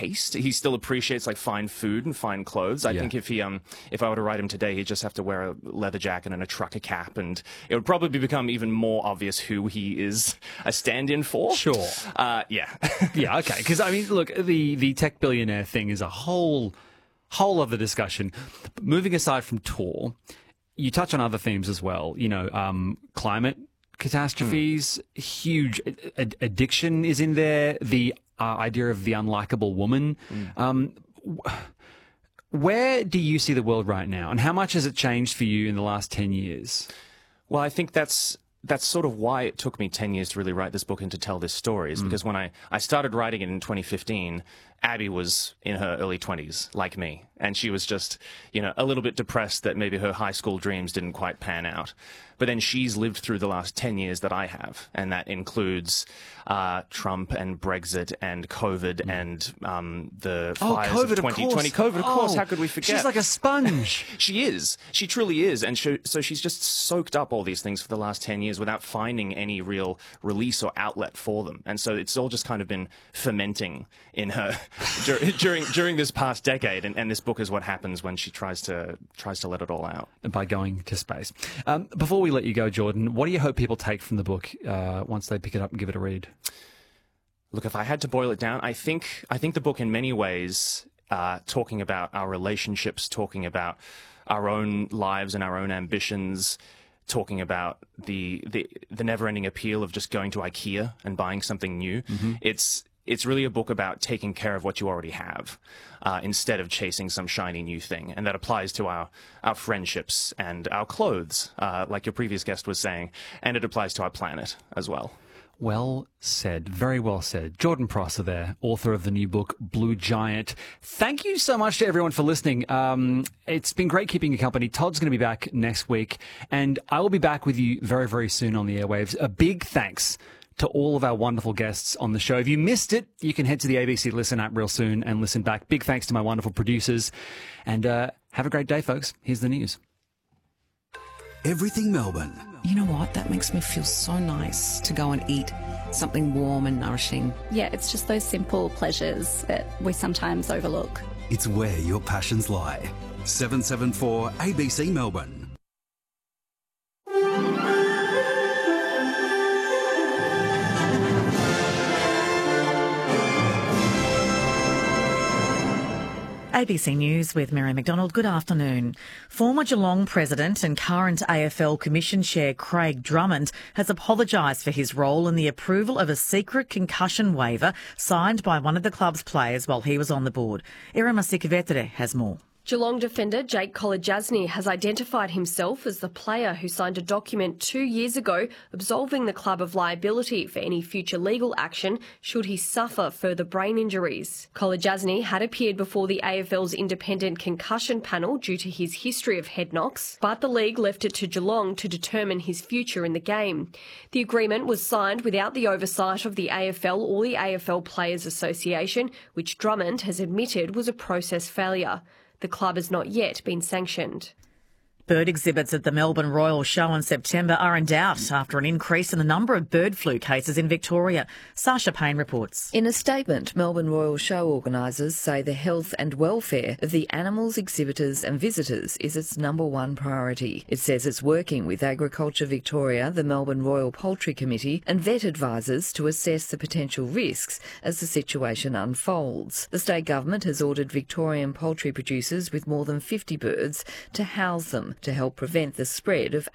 taste. He still appreciates like fine food and fine clothes. I think if I were to write him today, he'd just have to wear a leather jacket and a trucker cap, and it would probably become even more obvious who he is a stand-in for. Sure. Yeah. Yeah, okay. Because, I mean, look, the tech billionaire thing is a whole other discussion. Moving aside from tour, you touch on other themes as well. You know, climate catastrophes, huge addiction is in there, the idea of the unlikable woman. Where do you see the world right now, and how much has it changed for you in the last 10 years? Well, I think that's sort of why it took me 10 years to really write this book and to tell this story, is because when I started writing it in 2015, Abby was in her early 20s, like me, and she was just, you know, a little bit depressed that maybe her high school dreams didn't quite pan out. But then she's lived through the last 10 years that I have, and that includes Trump and Brexit and COVID and the fires COVID, of 2020. COVID, of course, how could we forget? She's like a sponge. She is. She truly is. And so she's just soaked up all these things for the last 10 years without finding any real release or outlet for them. And so it's all just kind of been fermenting in her during this past decade. And this book is what happens when she tries to let it all out. By going to space. Before we let you go, Jordan, what do you hope people take from the book once they pick it up and give it a read? Look, if I had to boil it down, I think the book in many ways, talking about our relationships, talking about our own lives and our own ambitions, talking about the never-ending appeal of just going to IKEA and buying something new. It's really a book about taking care of what you already have, instead of chasing some shiny new thing. And that applies to our friendships and our clothes, like your previous guest was saying. And it applies to our planet as well. Well said. Very well said. Jordan Prosser there, author of the new book, Blue Giant. Thank you so much to everyone for listening. It's been great keeping you company. Todd's going to be back next week, and I will be back with you very, very soon on the airwaves. A big thanks to all of our wonderful guests on the show. If you missed it, you can head to the ABC Listen app real soon and listen back. Big thanks to my wonderful producers. And have a great day, folks. Here's the news. Everything Melbourne. You know what? That makes me feel so nice to go and eat something warm and nourishing. Yeah, it's just those simple pleasures that we sometimes overlook. It's where your passions lie. 774 ABC Melbourne. ABC News with Mary McDonald. Good afternoon. Former Geelong President and current AFL Commission Chair Craig Drummond has apologised for his role in the approval of a secret concussion waiver signed by one of the club's players while he was on the board. Irma Sikavetere has more. Geelong defender Jake Kolodjasny has identified himself as the player who signed a document 2 years ago absolving the club of liability for any future legal action should he suffer further brain injuries. Kolodjasny had appeared before the AFL's independent concussion panel due to his history of head knocks, but the league left it to Geelong to determine his future in the game. The agreement was signed without the oversight of the AFL or the AFL Players Association, which Drummond has admitted was a process failure. The club has not yet been sanctioned. Bird exhibits at the Melbourne Royal Show in September are in doubt after an increase in the number of bird flu cases in Victoria. Sasha Payne reports. In a statement, Melbourne Royal Show organisers say the health and welfare of the animals, exhibitors and visitors is its number one priority. It says it's working with Agriculture Victoria, the Melbourne Royal Poultry Committee and vet advisors to assess the potential risks as the situation unfolds. The state government has ordered Victorian poultry producers with more than 50 birds to house them to help prevent the spread of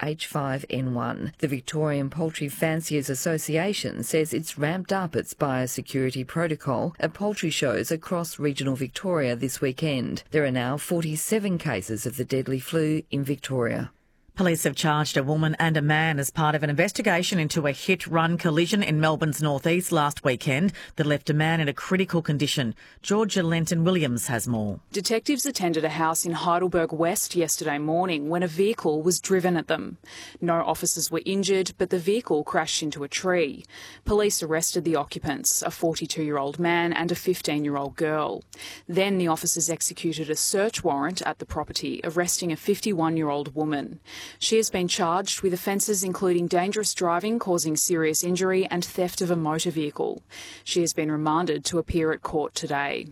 H5N1. The Victorian Poultry Fanciers Association says it's ramped up its biosecurity protocol at poultry shows across regional Victoria this weekend. There are now 47 cases of the deadly flu in Victoria. Police have charged a woman and a man as part of an investigation into a hit-run collision in Melbourne's northeast last weekend that left a man in a critical condition. Georgia Lenton-Williams has more. Detectives attended a house in Heidelberg West yesterday morning when a vehicle was driven at them. No officers were injured, but the vehicle crashed into a tree. Police arrested the occupants, a 42-year-old man and a 15-year-old girl. Then the officers executed a search warrant at the property, arresting a 51-year-old woman. She has been charged with offences including dangerous driving causing serious injury and theft of a motor vehicle. She has been remanded to appear at court today.